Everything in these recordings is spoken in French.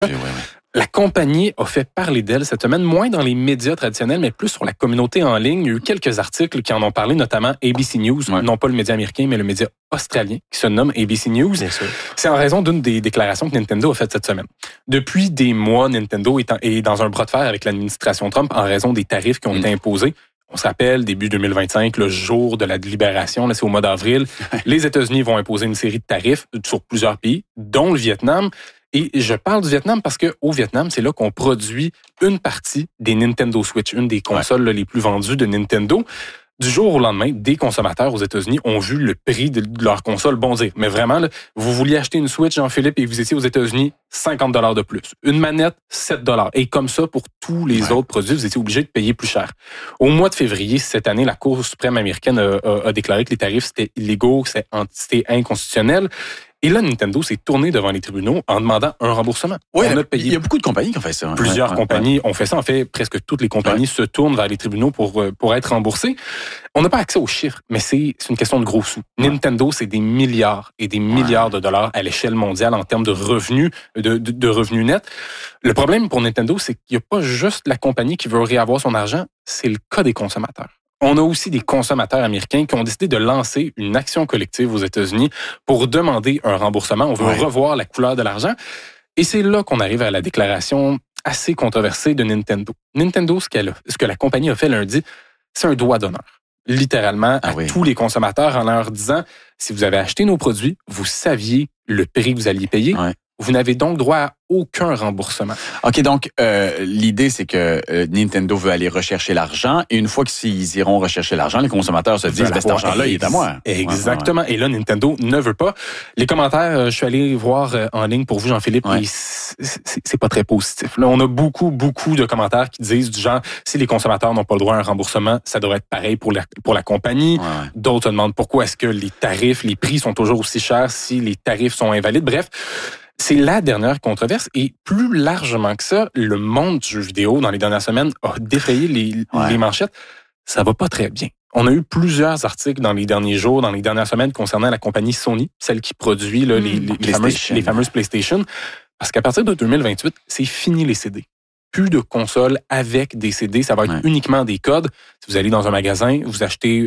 Oui. La compagnie a fait parler d'elle cette semaine, moins dans les médias traditionnels, mais plus sur la communauté en ligne. Il y a eu quelques articles qui en ont parlé, notamment ABC News, non pas le média américain, mais le média australien, qui se nomme ABC News. C'est en raison d'une des déclarations que Nintendo a faites cette semaine. Depuis des mois, Nintendo est dans un bras de fer avec l'administration Trump en raison des tarifs qui ont été imposés. On se rappelle, début 2025, le jour de la libération, là, c'est au mois d'avril. Les États-Unis vont imposer une série de tarifs sur plusieurs pays, dont le Vietnam. Et je parle du Vietnam parce que au Vietnam, c'est là qu'on produit une partie des Nintendo Switch, une des consoles les plus vendues de Nintendo. Du jour au lendemain, des consommateurs aux États-Unis ont vu le prix de leur console bondir. Mais vraiment, là, vous vouliez acheter une Switch, Jean-Philippe, et vous étiez aux États-Unis, $50 de plus. Une manette, $7. Et comme ça, pour tous les autres produits, vous étiez obligé de payer plus cher. Au mois de février, cette année, la Cour suprême américaine a déclaré que les tarifs, c'était illégaux, c'était inconstitutionnel. Et là, Nintendo s'est tourné devant les tribunaux en demandant un remboursement. Oui, il y a beaucoup de compagnies qui ont fait ça. Plusieurs compagnies ont fait ça. En fait, presque toutes les compagnies se tournent vers les tribunaux pour être remboursées. On n'a pas accès aux chiffres, mais c'est une question de gros sous. Nintendo, c'est des milliards et des milliards de dollars à l'échelle mondiale en termes de revenus, de revenus nets. Le problème pour Nintendo, c'est qu'il n'y a pas juste la compagnie qui veut réavoir son argent, c'est le cas des consommateurs. On a aussi des consommateurs américains qui ont décidé de lancer une action collective aux États-Unis pour demander un remboursement. On veut revoir la couleur de l'argent. Et c'est là qu'on arrive à la déclaration assez controversée de Nintendo. Nintendo, ce que la compagnie a fait lundi, c'est un doigt d'honneur. Littéralement, à tous les consommateurs en leur disant, si vous avez acheté nos produits, vous saviez le prix que vous alliez payer. Vous n'avez donc droit à aucun remboursement. OK, donc l'idée, c'est que Nintendo veut aller rechercher l'argent et une fois qu'ils iront rechercher l'argent, les consommateurs se disent, cet argent-là, il est à moi. Exactement. Et là, Nintendo ne veut pas. Les commentaires, je suis allé voir en ligne pour vous, Jean-Philippe, et c'est pas très positif. Là, on a beaucoup de commentaires qui disent du genre, si les consommateurs n'ont pas le droit à un remboursement, ça devrait être pareil pour la compagnie. D'autres se demandent pourquoi est-ce que les prix sont toujours aussi chers si les tarifs sont invalides. Bref, c'est la dernière controverse et plus largement que ça, le monde du jeu vidéo dans les dernières semaines a défrayé les manchettes. Ça va pas très bien. On a eu plusieurs articles dans les derniers jours, dans les dernières semaines concernant la compagnie Sony, celle qui produit là, les fameuses PlayStation. Parce qu'à partir de 2028, c'est fini les CD. Plus de consoles avec des CD, ça va être uniquement des codes. Si vous allez dans un magasin, vous achetez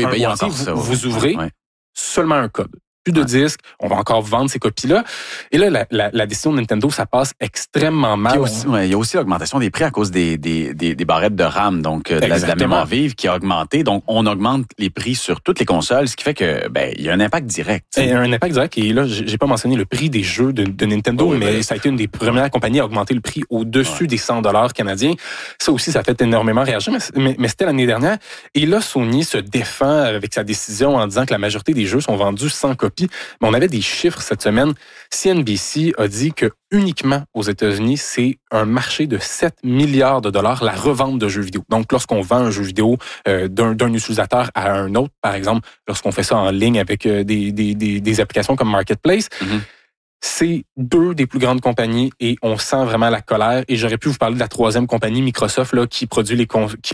vous ouvrez seulement un code. Plus de disques, on va encore vendre ces copies-là. Et là, la décision de Nintendo, ça passe extrêmement mal. Il y a aussi l'augmentation des prix à cause des barrettes de RAM, donc de la mémoire vive qui a augmenté. Donc, on augmente les prix sur toutes les consoles, ce qui fait que il y a un impact direct. Il y a un impact direct. Et là, j'ai pas mentionné le prix des jeux de Nintendo, mais ça a été une des premières compagnies à augmenter le prix au-dessus des $100 canadiens. Ça aussi, ça fait énormément réagir, mais c'était l'année dernière. Et là, Sony se défend avec sa décision en disant que la majorité des jeux sont vendus sans copie. Mais on avait des chiffres cette semaine. CNBC a dit que uniquement aux États-Unis, c'est un marché de 7 milliards de dollars la revente de jeux vidéo. Donc, lorsqu'on vend un jeu vidéo d'un utilisateur à un autre, par exemple, lorsqu'on fait ça en ligne avec des applications comme Marketplace, c'est deux des plus grandes compagnies et on sent vraiment la colère. Et j'aurais pu vous parler de la troisième compagnie, Microsoft, là, qui produit les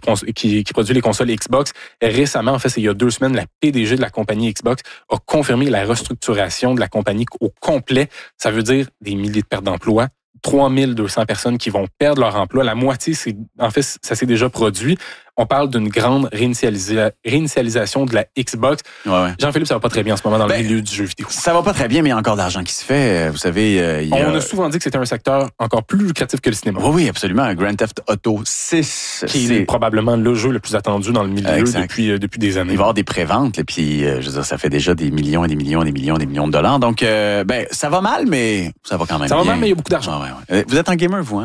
consoles Xbox. Et récemment, en fait, c'est il y a 2 semaines, la PDG de la compagnie Xbox a confirmé la restructuration de la compagnie au complet. Ça veut dire des milliers de pertes d'emplois. 3200 personnes qui vont perdre leur emploi. La moitié, ça s'est déjà produit. On parle d'une grande réinitialisation de la Xbox. Jean-Philippe, ça va pas très bien en ce moment dans le milieu du jeu vidéo. Ça va pas très bien, mais il y a encore de l'argent qui se fait. Vous savez, on a souvent dit que c'était un secteur encore plus lucratif que le cinéma. Oui, absolument. Grand Theft Auto 6. Qui est probablement le jeu le plus attendu dans le milieu depuis des années. Il va y avoir des préventes, et puis, je veux dire, ça fait déjà des millions et des millions et des millions et des millions de dollars. Donc, ça va mal, mais ça va quand même bien. Ça va mal, mais il y a beaucoup d'argent. Vous êtes un gamer, vous, hein?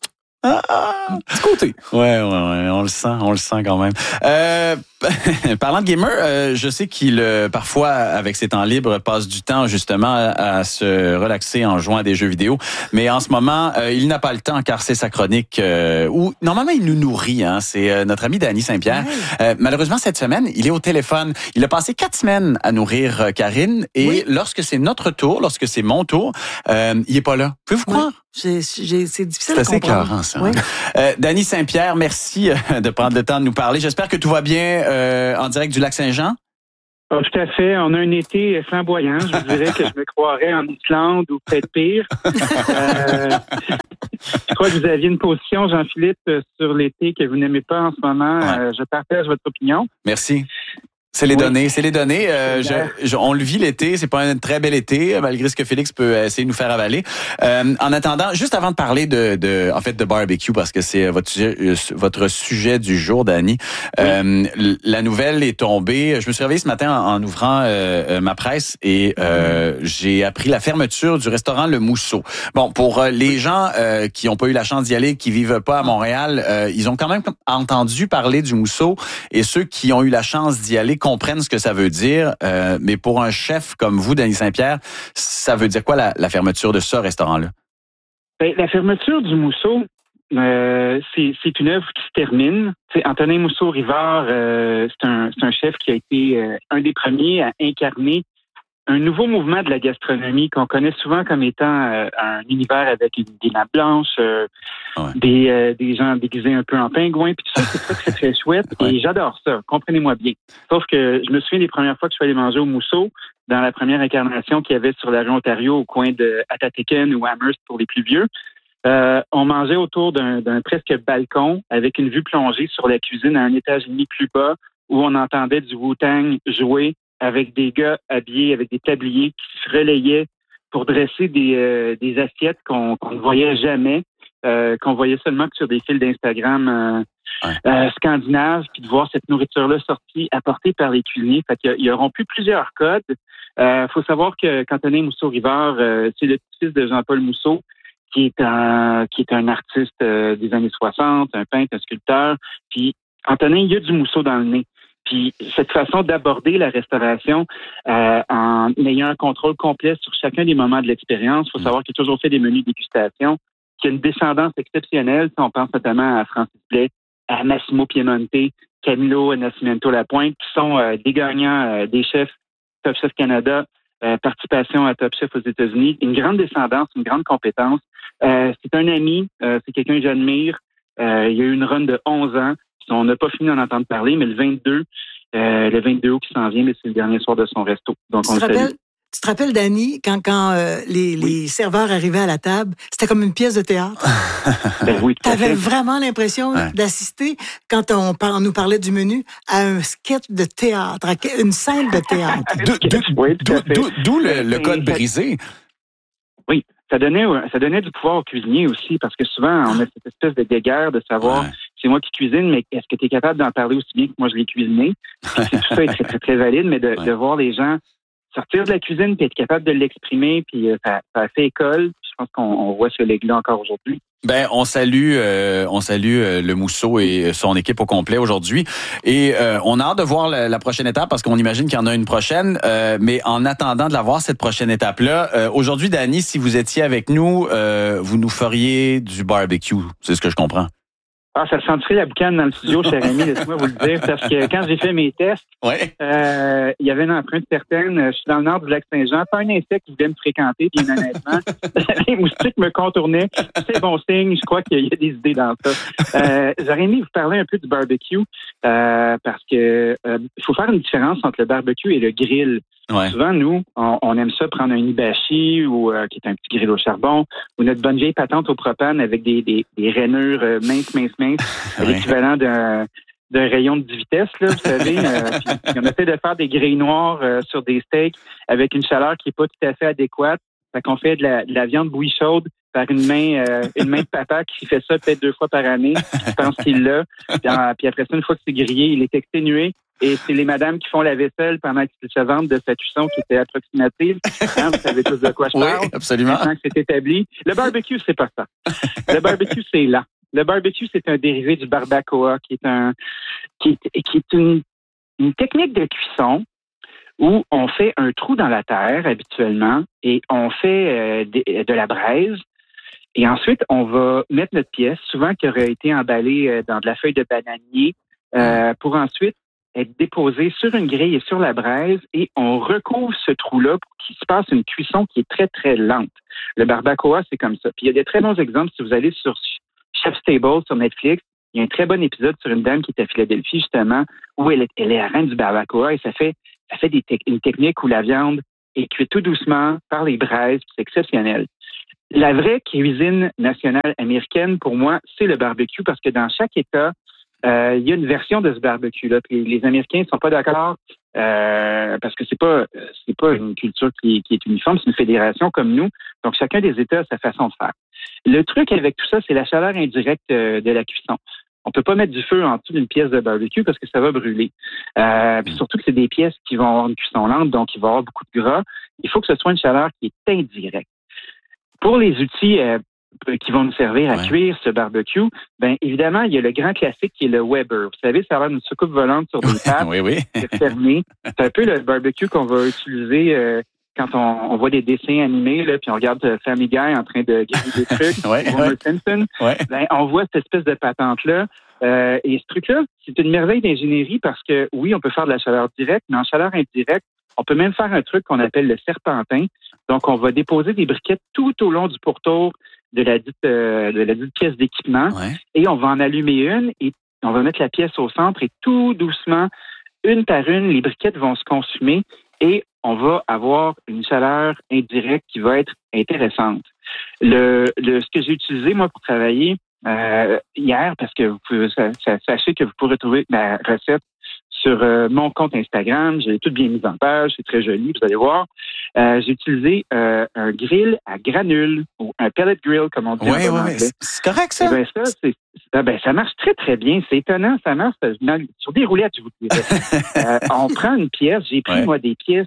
Du côté. Ouais, on le sent quand même. Parlant de gamer, je sais qu'il parfois avec ses temps libres passe du temps justement à se relaxer en jouant à des jeux vidéo, mais en ce moment il n'a pas le temps car c'est sa chronique où normalement il nous nourrit. C'est notre ami Dany Saint-Pierre. Malheureusement cette semaine il est au téléphone. Il a passé 4 semaines à nourrir Karine et lorsque c'est notre tour, lorsque c'est mon tour, il est pas là. Pouvez-vous croire? C'est difficile à comprendre. C'est assez écœurant, ça. Oui. Dany Saint-Pierre, merci de prendre le temps de nous parler. J'espère que tout va bien en direct du Lac-Saint-Jean. Ah, tout à fait. On a un été flamboyant. Je vous dirais que je me croirais en Islande ou peut-être pire. Je crois que vous aviez une position, Jean-Philippe, sur l'été que vous n'aimez pas en ce moment. Ouais. Je partage votre opinion. Merci. C'est les données. On le vit l'été. C'est pas un très bel été, malgré ce que Félix peut essayer de nous faire avaler. En attendant, juste avant de parler de barbecue, parce que c'est votre sujet du jour, Dany. La nouvelle est tombée. Je me suis réveillé ce matin en ouvrant ma presse et j'ai appris la fermeture du restaurant Le Mousseau. Bon, pour les gens qui n'ont pas eu la chance d'y aller, qui vivent pas à Montréal, ils ont quand même entendu parler du Mousseau, et ceux qui ont eu la chance d'y aller comprennent ce que ça veut dire, mais pour un chef comme vous, Dany Saint-Pierre, ça veut dire quoi la fermeture de ce restaurant-là? Bien, la fermeture du Mousseau, c'est une œuvre qui se termine. T'sais, Antonin Mousseau-Rivard, c'est un chef qui a été un des premiers à incarner un nouveau mouvement de la gastronomie qu'on connaît souvent comme étant un univers avec des nappes blanches, des gens déguisés un peu en pingouins, puis tout ça, c'est très, très chouette. Et j'adore ça, comprenez-moi bien. Sauf que je me souviens des premières fois que je suis allé manger au Mousseau, dans la première incarnation qu'il y avait sur la rue Ontario, au coin de Atatican ou Amherst pour les plus vieux. On mangeait autour d'un presque balcon avec une vue plongée sur la cuisine à un étage et demi plus bas, où on entendait du Wu-Tang jouer avec des gars habillés avec des tabliers qui se relayaient pour dresser des assiettes qu'on ne voyait jamais, qu'on voyait seulement que sur des fils d'Instagram scandinaves, puis de voir cette nourriture-là sortie, apportée par les cuisiniers. Fait qu'ils auront plus plusieurs codes. Faut savoir que qu'Antonin Mousseau-Rivard, c'est le petit-fils de Jean-Paul Mousseau, qui est un artiste des années 60, un peintre, un sculpteur. Puis Antonin, il y a du Mousseau dans le nez. Puis cette façon d'aborder la restauration en ayant un contrôle complet sur chacun des moments de l'expérience. Il faut savoir qu'il a toujours fait des menus dégustation, qu'il y a une descendance exceptionnelle. Si on pense notamment à Francis Blais, à Massimo Piemonte, Camilo Nascimento Lapointe, qui sont des gagnants des chefs Top Chef Canada, participation à Top Chef aux États-Unis. Une grande descendance, une grande compétence. C'est un ami, c'est quelqu'un que j'admire. Il y a eu une run de 11 ans. On n'a pas fini d'en entendre parler, mais le 22 août qui s'en vient, mais c'est le dernier soir de son resto. Donc, tu te rappelles, Dany, quand les serveurs arrivaient à la table, c'était comme une pièce de théâtre? Ben oui, tu avais vraiment l'impression d'assister, quand on nous parlait du menu, à un sketch de théâtre, à une scène de théâtre. D'où le code brisé. Oui. Ça donnait du pouvoir aux cuisiniers aussi, parce que souvent, on a cette espèce de guéguerre de savoir, c'est moi qui cuisine, mais est-ce que tu es capable d'en parler aussi bien que moi je l'ai cuisiné? Tout ça est très, très, très valide, mais de voir les gens sortir de la cuisine puis être capable de l'exprimer, puis ça a fait école. Je pense qu'on voit ce legs-là encore aujourd'hui. Ben, on salue le Mousseau et son équipe au complet aujourd'hui. Et on a hâte de voir la prochaine étape parce qu'on imagine qu'il y en a une prochaine. Mais en attendant de la voir, cette prochaine étape-là, aujourd'hui, Dany, si vous étiez avec nous, vous nous feriez du barbecue. C'est ce que je comprends. Ah, ça sentirait la boucane dans le studio, cher ami, laisse-moi vous le dire, parce que quand j'ai fait mes tests, il y avait une empreinte certaine. Je suis dans le nord du lac Saint-Jean, pas un insecte qui voulait me fréquenter, bien honnêtement. Les moustiques me contournaient. C'est bon signe, je crois qu'il y a des idées dans ça. J'aurais aimé vous parler un peu du barbecue, parce que il faut faire une différence entre le barbecue et le grill. Ouais. Souvent, nous, on aime ça prendre un hibachi ou qui est un petit grill au charbon ou notre bonne vieille patente au propane avec des rainures minces, l'équivalent d'un rayon de 10 vitesses, là, vous savez. Puis on essaie de faire des grilles noires sur des steaks avec une chaleur qui n'est pas tout à fait adéquate. Fait qu'on fait de la viande bouillie chaude par une main de papa qui fait ça peut-être 2 fois par année. Je pense qu'il l'a. Puis après ça, une fois que c'est grillé, il est exténué. Et c'est les madames qui font la vaisselle pendant qu'ils se vendent de sa cuisson qui était approximative. Hein, vous savez tous de quoi je parle. Oui, absolument. Maintenant que c'est établi. Le barbecue, c'est pas ça. Le barbecue, c'est là. Le barbecue, c'est un dérivé du barbacoa qui est une technique de cuisson où on fait un trou dans la terre habituellement et on fait de la braise. Et ensuite, on va mettre notre pièce, souvent qui aurait été emballée dans de la feuille de bananier, pour ensuite être déposée sur une grille et sur la braise, et on recouvre ce trou-là pour qu'il se passe une cuisson qui est très, très lente. Le barbacoa, c'est comme ça. Puis il y a des très bons exemples. Si vous allez sur Chef's Table sur Netflix, il y a un très bon épisode sur une dame qui est à Philadelphie, justement, où elle est la reine du barbacoa, et ça fait elle fait une technique où la viande est cuite tout doucement par les braises, puis c'est exceptionnel. La vraie cuisine nationale américaine, pour moi, c'est le barbecue parce que dans chaque État, il y a une version de ce barbecue-là. Puis les Américains ne sont pas d'accord parce que c'est pas une culture qui est uniforme, c'est une fédération comme nous. Donc, chacun des États a sa façon de faire. Le truc avec tout ça, c'est la chaleur indirecte de la cuisson. On peut pas mettre du feu en dessous d'une pièce de barbecue parce que ça va brûler. Puis surtout que c'est des pièces qui vont avoir une cuisson lente, donc il va y avoir beaucoup de gras. Il faut que ce soit une chaleur qui est indirecte. Pour les outils qui vont nous servir à cuire ce barbecue, bien évidemment, il y a le grand classique qui est le Weber. Vous savez, ça a l'air d'une soucoupe volante sur des tables. Oui. C'est fermé. C'est un peu le barbecue qu'on va utiliser quand on voit des dessins animés, là, puis on regarde Family Guy en train de griller des trucs, Homer Simpson. Ben, on voit cette espèce de patente-là. Et ce truc-là, c'est une merveille d'ingénierie parce que, oui, on peut faire de la chaleur directe, mais en chaleur indirecte, on peut même faire un truc qu'on appelle le serpentin. Donc, on va déposer des briquettes tout au long du pourtour de la dite pièce d'équipement et on va en allumer une et on va mettre la pièce au centre et tout doucement, une par une, les briquettes vont se consumer et on va avoir une chaleur indirecte qui va être intéressante. Ce que j'ai utilisé, moi, pour travailler hier, parce que sachez que vous pourrez trouver ma recette sur mon compte Instagram. J'ai tout bien mis en page, c'est très joli, vous allez voir. J'ai utilisé un grill à granules ou un pellet grill, comme on dit en anglais. C'est correct, ça? Ça marche très, très bien. C'est étonnant, ça marche sur des roulettes, je vous dirais. On prend une pièce, j'ai pris, moi, des pièces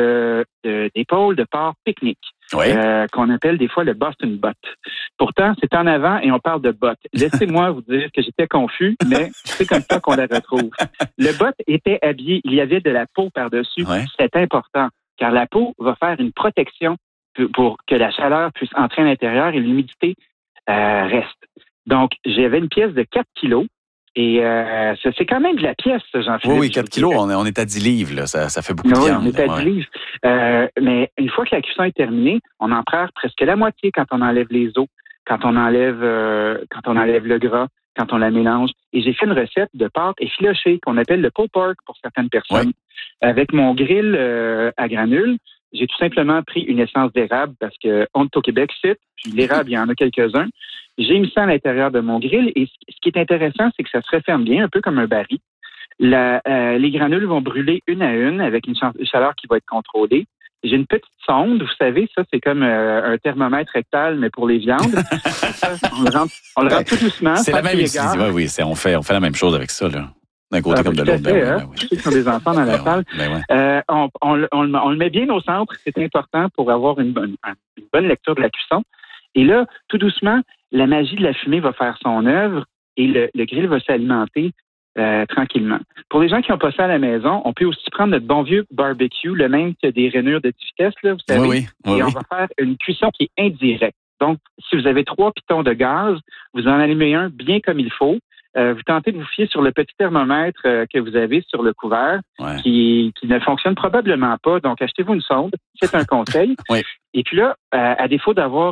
d'épaule de porc pique-nique. Qu'on appelle des fois le Boston Butt. Pourtant, c'est en avant et on parle de butt. Laissez-moi vous dire que j'étais confus, mais c'est comme ça qu'on la retrouve. Le butt était habillé, il y avait de la peau par-dessus. C'est important, car la peau va faire une protection pour que la chaleur puisse entrer à l'intérieur et l'humidité reste. Donc, j'avais une pièce de 4 kilos. Et c'est quand même de la pièce, Jean-Philippe. Oui, 4 kilos, on est à 10 livres. Là. Ça fait beaucoup de viande. Oui, on est à 10 livres. Mais une fois que la cuisson est terminée, on en perd presque la moitié quand on enlève les os, quand on enlève le gras, quand on la mélange. Et j'ai fait une recette de pâte effilochée qu'on appelle le pulled pork pour certaines personnes. Avec mon grill à granules, j'ai tout simplement pris une essence d'érable parce qu'on est au Québec, puis l'érable, il y en a quelques-uns. J'ai mis ça à l'intérieur de mon grill et ce qui est intéressant, c'est que ça se referme bien, un peu comme un baril. Les granules vont brûler une à une avec une chaleur qui va être contrôlée. J'ai une petite sonde, vous savez, ça c'est comme un thermomètre rectal, mais pour les viandes. on le rentre tout doucement. C'est la même chose. Oui, on fait la même chose avec ça, là. D'un côté comme de l'autre. Ceux qui ont des enfants dans la salle. On le met bien au centre, c'est important pour avoir une bonne lecture de la cuisson. Et là, tout doucement, la magie de la fumée va faire son œuvre et le grill va s'alimenter tranquillement. Pour les gens qui n'ont pas ça à la maison, on peut aussi prendre notre bon vieux barbecue, le même que des rainures de 10 vitesses, là, vous savez. On va faire une cuisson qui est indirecte. Donc, si vous avez 3 pitons de gaz, vous en allumez un bien comme il faut. Vous tentez de vous fier sur le petit thermomètre que vous avez sur le couvert qui ne fonctionne probablement pas. Donc, achetez-vous une sonde. C'est un conseil. Et puis là, à défaut d'avoir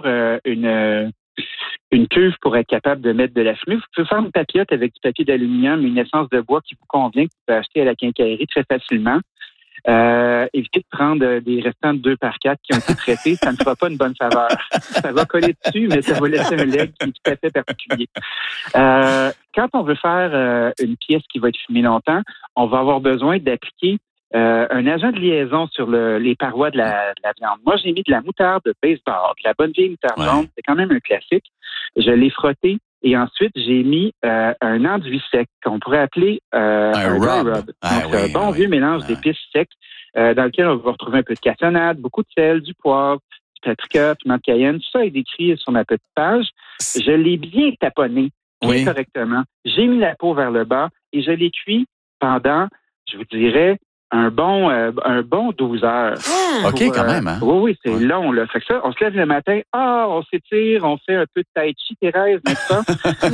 une cuve pour être capable de mettre de la fumée, vous pouvez faire une papillote avec du papier d'aluminium et une essence de bois qui vous convient, que vous pouvez acheter à la quincaillerie très facilement. Évitez de prendre des restants de 2x4 qui ont été traités, ça ne fera pas une bonne saveur. Ça va coller dessus, mais ça va laisser un leg qui est tout à fait particulier. Quand on veut faire une pièce qui va être fumée longtemps, on va avoir besoin d'appliquer un agent de liaison sur les parois de la viande. Moi, j'ai mis de la moutarde de baseball, de la bonne vieille moutarde jaune, c'est quand même un classique. Je l'ai frotté. Et ensuite, j'ai mis un enduit sec qu'on pourrait appeler un rub. Donc, un bon vieux mélange d'épices secs dans lequel on va retrouver un peu de cassonade, beaucoup de sel, du poivre, du paprika, piment de Cayenne. Tout ça est décrit sur ma petite page. Je l'ai bien taponné correctement. J'ai mis la peau vers le bas et je l'ai cuit pendant, je vous dirais, un bon 12 heures. OK, quand même. Hein? Oui, c'est long. Là. Fait que ça, on se lève le matin, on s'étire, on fait un peu de tai chi, Thérèse, n'est-ce pas?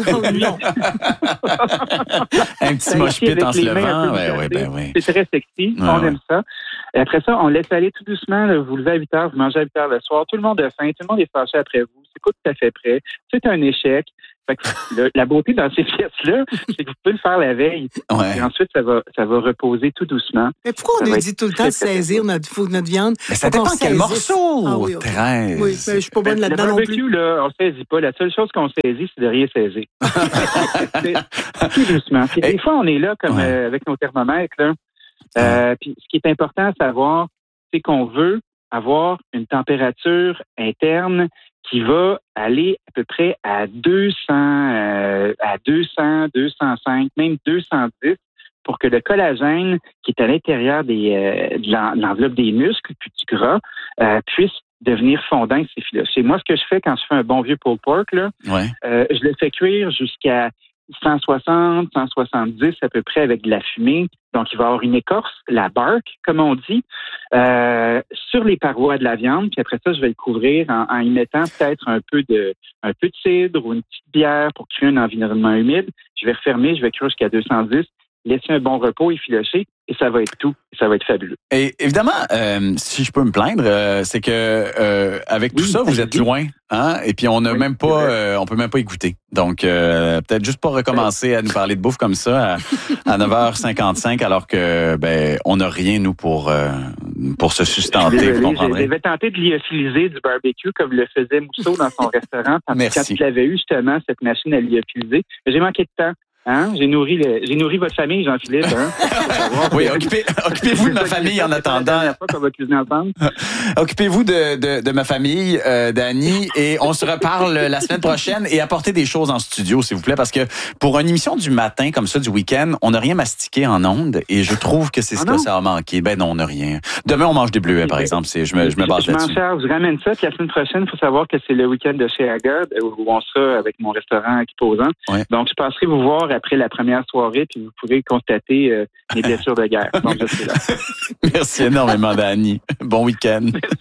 Un petit mosh pit en se levant. Oui. C'est très sexy. On aime ça. Et après ça, on laisse aller tout doucement. Là, vous levez à 8 heures, vous mangez à 8 heures le soir. Tout le monde a faim, tout le monde est fâché après vous. C'est pas tout à fait prêt. C'est un échec. Fait que la beauté dans ces pièces-là, c'est que vous pouvez le faire la veille. Ouais. Et ensuite, ça va reposer tout doucement. Mais pourquoi on nous dit tout le temps de saisir notre viande? Mais ça dépend quel morceau. Ah oui, okay. 13. Oui, mais je suis pas bonne là-dedans non plus. Le barbecue, là, on saisit pas. La seule chose qu'on saisit, c'est de rien saisir. Tout doucement. Puis des fois, on est là comme avec nos thermomètres. Là. Puis ce qui est important à savoir, c'est qu'on veut avoir une température interne qui va aller à peu près à 200, 205, même 210 pour que le collagène qui est à l'intérieur de l'enveloppe des muscles puis du gras puisse devenir fondant et s'effilocher. Moi, ce que je fais quand je fais un bon vieux pulled pork, là, je le fais cuire jusqu'à 160, 170 à peu près avec de la fumée. Donc, il va y avoir une écorce, la bark, comme on dit, sur les parois de la viande. Puis après ça, je vais le couvrir en y mettant peut-être un peu de cidre ou une petite bière pour créer un environnement humide. Je vais refermer, je vais cuire jusqu'à 210, laisser un bon repos, effilocher, et ça va être tout. Et ça va être fabuleux. Et évidemment, si je peux me plaindre, c'est que avec tout ça, vous êtes loin, hein? Et puis on n'a même pas, on peut même pas y goûter. Donc peut-être juste pas recommencer à nous parler de bouffe comme ça à 9h55, alors que on n'a rien nous pour se sustenter. Vous comprendrez. J'avais tenté de lyophiliser du barbecue comme le faisait Mousseau dans son restaurant quand il avait eu justement cette machine à lyophiliser. Mais j'ai manqué de temps. Hein? J'ai nourri votre famille, Jean-Philippe. Hein? Oui, occupez-vous de ma famille en attendant. On va cuisiner ensemble. Occupez-vous de ma famille, Dany, et on se reparle la semaine prochaine et apportez des choses en studio, s'il vous plaît, parce que pour une émission du matin comme ça, du week-end, on n'a rien mastiqué en ondes et je trouve que c'est ce que ça a manqué. Ben non, on n'a rien. Demain, on mange des bleuets, par exemple. Je me base là-dessus. Je m'en charge, je ramène ça, puis la semaine prochaine, il faut savoir que c'est le week-end de chez Haggard, où on sera avec mon restaurant Exposant. Ouais. Donc, je passerai vous voir après la première soirée, puis vous pourrez constater mes blessures de guerre. Donc, je suis là. Merci énormément, Dany. Bon week-end. Merci.